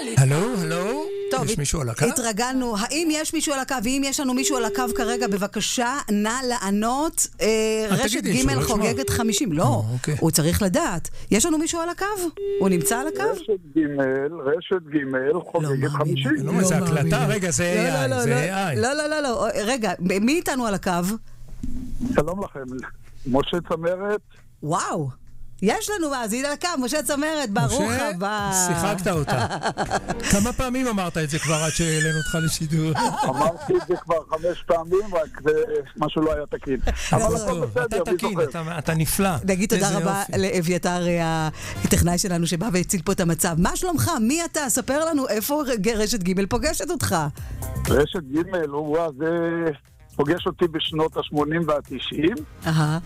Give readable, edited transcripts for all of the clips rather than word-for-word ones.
הלו? טוב, יש מישהו על הקו? התרגלנו. האם יש מישהו על הקו? ואם יש לנו מישהו על הקו כרגע, בבקשה, נא לענות. רשת ג' חוגגת 50. לא, הוא צריך לדעת. יש לנו מישהו על הקו? הוא נמצא על הקו? רשת ג' חוגגת 50. לא, זה הקלטה, רגע, זה AI. לא, רגע, מי איתנו על הקו? שלום לכם, משה צמרת. וואו. יש לנו מאזין על הקו, משה צמרת, ברוך הבא. שיחקת אותה. כמה פעמים אמרת את זה כבר עד שהעלינו אותך לשידור? אמרתי את זה כבר 5 פעמים, רק משהו לא היה תקין. אבל הכל בסדר, אתה תקין, אתה נפלא. נגיד תודה רבה לאביתר, הטכנאי שלנו שבא והציל פה את המצב. מה שלומך? מי אתה? ספר לנו איפה רשת ג' פוגשת אותך. רשת ג' זה פוגש אותי בשנות ה-80 וה-90.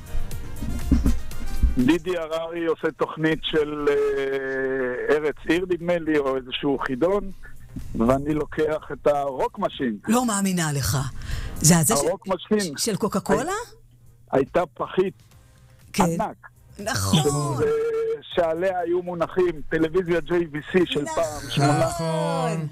דידי הררי עושה תוכנית של ארץ עיר נדמה לי, או איזשהו חידון, ואני לוקח את הרוק משין. לא מאמינה לך. זה הזה הרוק משין. של קוקה קולה? הייתה פחית ענק. נכון. שעליה היו מונחים טלוויזיה JVC של פעם. נכון.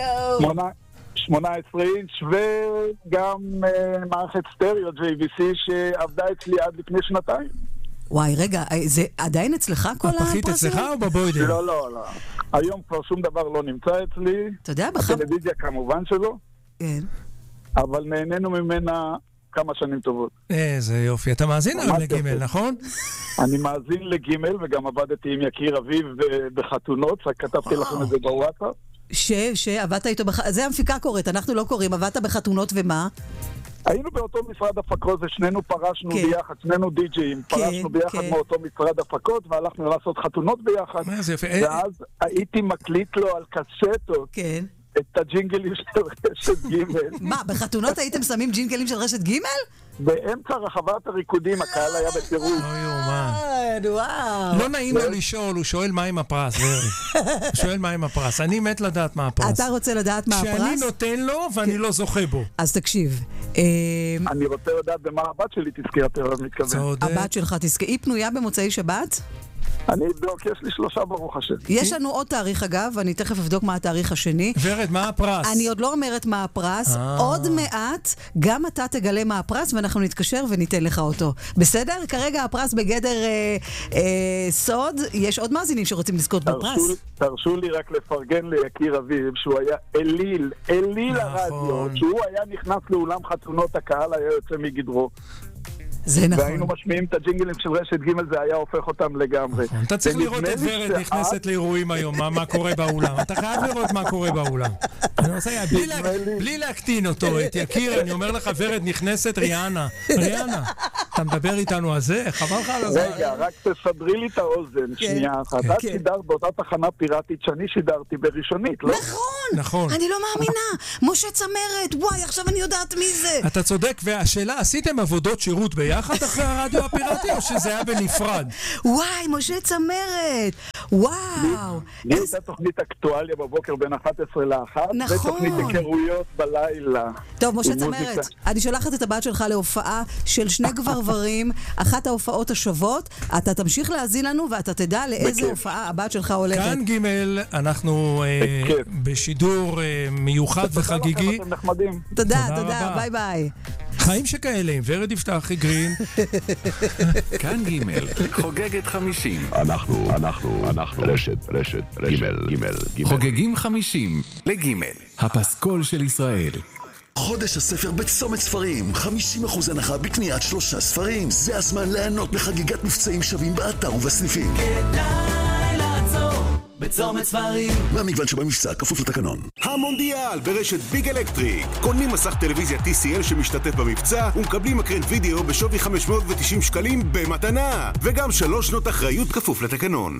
18 אינץ' וגם מערכת סטריאו JVC שעבדה אצלי עד לפני 2 וואי, רגע, זה עדיין אצלך כל הפרסים? הפחית אצלך או בבוידר? לא. היום כבר שום דבר לא נמצא אצלי. אתה יודע, הטלוויזיה כמובן שלא. כן. אבל נהנינו ממנה כמה שנים טובות. איזה יופי. אתה מאזין היום לג', נכון? אני מאזין לג' וגם עבדתי עם יקיר אביב בחתונות, כתבתי לכם את זה בוואטסאפ. שעבדת איתו, זה המפיקה קוראת, אנחנו לא קוראים, עבדת בחתונות ומה? היינו באותו משרד הפקות ושנינו פרשנו ביחד, שנינו די-ג'ים, פרשנו ביחד מאותו משרד הפקות והלכנו לעשות חתונות ביחד. ואז הייתי מקליט לו על קסטות את הג'ינגלים של רשת ג'. מה, בחתונות הייתם שמים ג'ינגלים של רשת ג'? באמצע רחבת הריקודים הקהל היה בטירוף. לא יאומן. לא נעים לו לשאול, הוא שואל מה עם הפרס, הוא שואל מה עם הפרס. אני מת לדעת מה הפרס. אתה רוצה לדעת מה הפרס? שאני נותן לו ואני לא זוכה בו. אז תקשיב. אני רוצה לדעת במה הבת שלי תזכה יותר, מתכוון. הבת שלך תזכה. היא פנויה במוצאי שבת? אני אבדוק, יש לי 3 ברוך השם. יש לנו עוד תאריך אגב, אני תכף אבדוק מה התאריך השני. ורד, מה הפרס? אני עוד לא אומרת מה הפרס, עוד מעט גם אתה תגלה מה הפרס ואנחנו נתקשר וניתן לך אותו. בסדר? כרגע הפרס בגדר סוד, יש עוד מאזינים שרוצים לזכות בפרס. תרשו לי רק לפרגן ליקיר אביב, שהוא היה אליל הרדיו, שהוא היה נכנס לאולם חתונות, הקהל היה יוצא מגדרו. זה נכון. והיינו משמיעים את הג'ינגלים של רשת ג' זה היה הופך אותם לגמרי. אתה צריך לראות את ורד נכנסת לאירועים היום, מה קורה באולם. אתה חייב לראות מה קורה באולם. בלי להקטין אותו, את יקיר, אני אומר לך, ורד נכנסת, ריאנה, אתה מדבר איתנו על זה? חבל לך על זה. רגע, רק תסדרי לי את האוזן, שנייה אחת. את שידרת באותה תחנה פיראטית שאני שידרתי בראשונית, לא? נכון. אני לא מאמינה. משה צמרת, וואי, עכשיו אני יודעת מי זה. אתה צודק, והשאלה, עשיתם עבודות שירות ביחד אחרי הרדיו הפיראטי, או שזה היה בנפרד? וואי, משה צמרת. וואו. לי הייתה תוכנית אקטואליה בבוקר בין 11 ל-1, ותוכנית היכרויות בלילה. טוב, משה צמרת, אני שולחת את הבת שלך להופעה של 2 גברברים, אחת ההופעות השוות, אתה תמשיך להזין לנו ואתה תדע לאיזה הופעה הבת שלך הולכת. כאן ג' אנחנו בשידור מיוחד וחגיגי. תודה, ביי ביי. חיים שכאלה, ורד יפתח גרין. כאן ג' חוגגת 50. אנחנו רשת ג' חוגגים 50 לג' הפסקול של ישראל. חודש הספר בצומת ספרים, 50% הנחה בקניית 3 ספרים. זה הזמן ליהנות בחגיגת מבצעים שווים באתר ובסניפים. כדאי לעצור בצומת ספרים. והמגוון שבמבצע כפוף לתקנון. המונדיאל ברשת ביג אלקטריק. קונים מסך טלוויזיה TCL שמשתתף במבצע ומקבלים מקרן וידאו בשווי 590 שקלים במתנה. וגם 3 שנות אחריות כפוף לתקנון.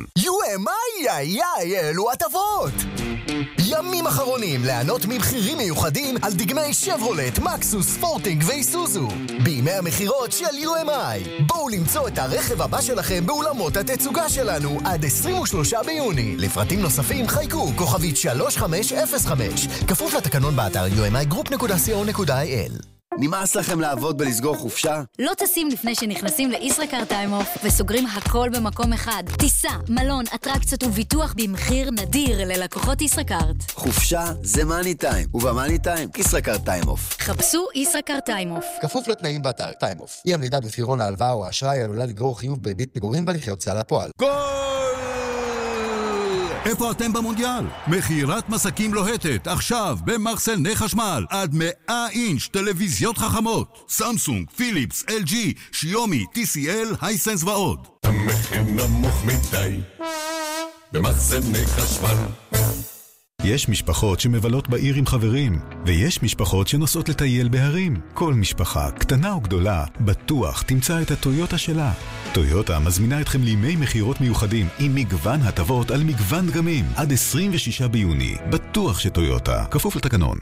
אלו הטבות! ימים אחרונים ליהנות ממחירים מיוחדים על דגמי שברולט, מקסוס, פורטינג ואיסוזו. בימי המחירות של UMI. בואו למצוא את הרכב הבא שלכם באולמות התצוגה שלנו עד 23 ביוני. לפרטים נוספים חייגו כוכבית 3505, כפוף לתקנון באתר umigroup.co.il. נמאס לכם לעבוד בלסגור חופשה? לא טסים לפני שנכנסים לישראכרט טיים אוף וסוגרים הכל במקום אחד. טיסה, מלון, אטרקציות וביטוח במחיר נדיר ללקוחות ישראכרט. חופשה זה מאני טיים, ובמאני טיים ישראכרט טיים אוף. חפשו ישראכרט טיים אוף. כפוף לתנאים באתר טיים אוף. אי עמידה בפירעון ההלוואה או האשראי עלולה לגרור חיוב בריבית פיגורים בהליכי הוצאה לפועל. איפה אתם במונדיאל? מכירת מסקים לוהטת, עכשיו במחסני חשמל, עד 100 אינץ' טלוויזיות חכמות. סמסונג, פיליפס, LG, שיומי, TCL, הייסנס ועוד. המחיר נמוך מדי במחסני חשמל. יש משפחות שמבלות בעיר עם חברים, ויש משפחות שנוסעות לטייל בהרים. כל משפחה, קטנה או גדולה, בטוח תמצא את הטויוטה שלה. טויוטה מזמינה אתכם לימי מחירות מיוחדים עם מגוון הטבות על מגוון דגמים. עד 26 ביוני. בטוח שטויוטה. כפוף לתקנון.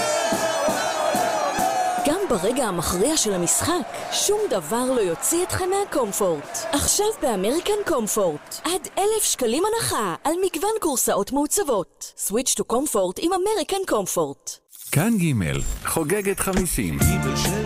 גם ברגע המכריע של המשחק, שום דבר לא יוציא אתכם מהקומפורט. עכשיו באמריקן קומפורט. עד 1,000 שקלים הנחה על מגוון קורסאות מעוצבות. סוויץ' טו קומפורט עם אמריקן קומפורט. כאן ג' חוגגת 50.